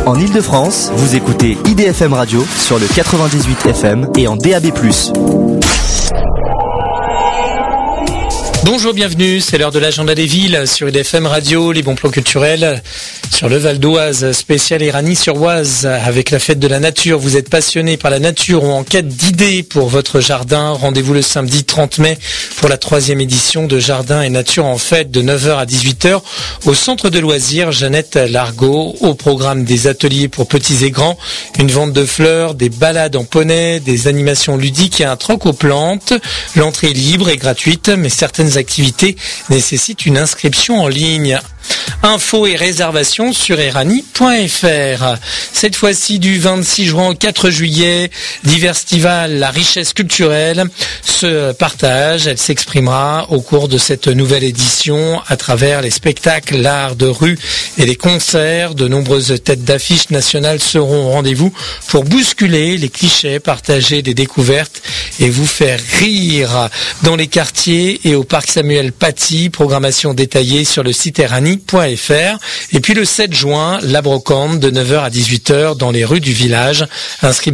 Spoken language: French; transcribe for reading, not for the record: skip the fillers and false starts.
En Ile-de-France, vous écoutez IDFM Radio sur le 98 FM et en DAB+. Bonjour, bienvenue, c'est l'heure de l'agenda des villes sur IDFM Radio, les bons plans culturels sur le Val d'Oise, spécial Éragny-sur-Oise avec la fête de la nature. Vous êtes passionné par la nature ou en quête d'idées pour votre jardin, rendez-vous le samedi 30 mai pour la 3e édition de Jardin et Nature en fête de 9h à 18h au centre de loisirs Jeannette Largot. Au programme des ateliers pour petits et grands, une vente de fleurs, des balades en poney, des animations ludiques et un troc aux plantes. L'entrée est libre et gratuite, mais certaines activités nécessitent une inscription en ligne. Infos et réservations sur Éragny.fr. Cette fois-ci du 26 juin au 4 juillet, Diverstival, la richesse culturelle se partage. Elle s'exprimera au cours de cette nouvelle édition à travers les spectacles, l'art de rue et les concerts. De nombreuses têtes d'affiches nationales seront au rendez-vous pour bousculer les clichés, partager des découvertes et vous faire rire dans les quartiers et au parc Samuel Paty. Programmation détaillée sur le site Éragny.fr. Et puis le 7 juin, la brocante de 9h à 18h dans les rues du village. Inscription